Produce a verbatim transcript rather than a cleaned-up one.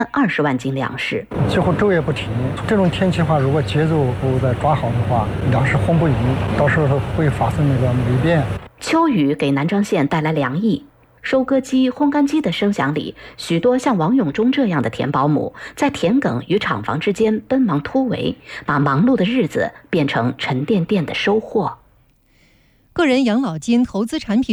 二十万斤粮食， 几乎昼夜不停。这种天气的话，如果节奏不再抓好的话，粮食烘不匀，到时候会发生那个霉变。 秋雨给南漳县带来凉意。收割机、烘干机的声响里，许多像王永忠这样的田保姆在田埂与厂房之间奔忙突围，把忙碌的日子变成沉甸甸的收获。 个人养老金投资产品